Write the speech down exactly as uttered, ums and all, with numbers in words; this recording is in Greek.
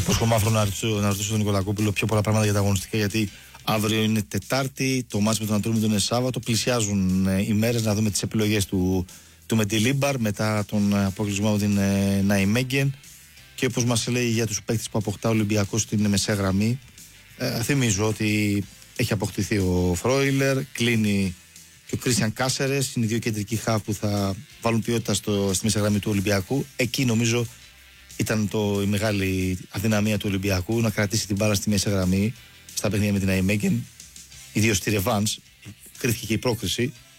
Υπόσχομαι αύριο να ρωτήσω, να ρωτήσω τον Νικολακόπουλο πιο πολλά πράγματα για τα αγωνιστικά, γιατί αύριο είναι Τετάρτη, το μάτς με τον Ατρόμητο είναι Σάββατο. Πλησιάζουν ε, οι μέρες να δούμε τις επιλογές του, του Μεντιλίμπαρ μετά τον αποκλεισμό από την ε, Ναϊμέγγεν. Και όπως μας λέει για τους παίκτες που αποκτά ο Ολυμπιακός στην μεσαία γραμμή, ε, θυμίζω ότι έχει αποκτηθεί ο Φρόιλερ, κλείνει και ο Κρίστιαν Κάσερες, είναι οι δύο κεντρικοί χαφ που θα βάλουν ποιότητα στο, στη μεσαία γραμμή του Ολυμπιακού. Εκεί νομίζω ήταν το, η μεγάλη αδυναμία του Ολυμπιακού, να κρατήσει την μπάλα στη μέση γραμμή στα παιχνίδια με την Ναϊμέγγεν, ιδίως στη Ρεβάνς, κρίθηκε και η πρόκριση.